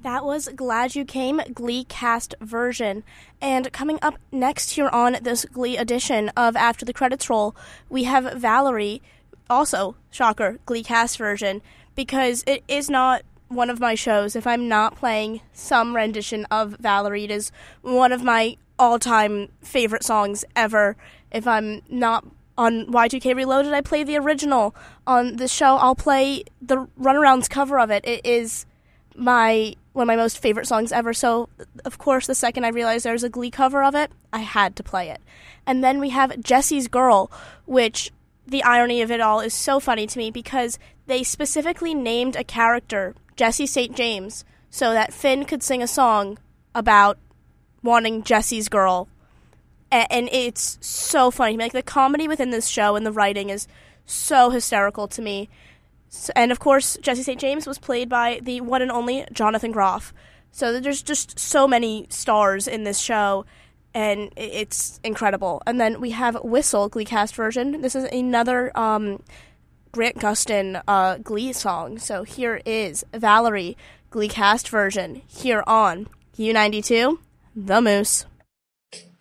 That was Glad You Came Glee cast version. And coming up next here on this Glee edition of After the Credits Roll, we have Valerie, also, shocker, Glee cast version, because it is not one of my shows if I'm not playing some rendition of Valerie. It is one of my all-time favorite songs ever. If I'm not on Y2K Reloaded, I play the original. On this show, I'll play the Runaround's cover of it. It is one of my most favorite songs ever, so of course the second I realized there was a Glee cover of it, I had to play it. And then we have Jesse's Girl, which the irony of it all is so funny to me because they specifically named a character Jesse St. James so that Finn could sing a song about wanting Jesse's girl. And it's so funny. Like, the comedy within this show and the writing is so hysterical to me. And, of course, Jesse St. James was played by the one and only Jonathan Groff. So there's just so many stars in this show, and it's incredible. And then we have Whistle, Glee cast version. This is another Grant Gustin Glee song. So here is Valerie, Glee cast version, here on U92, The Moose.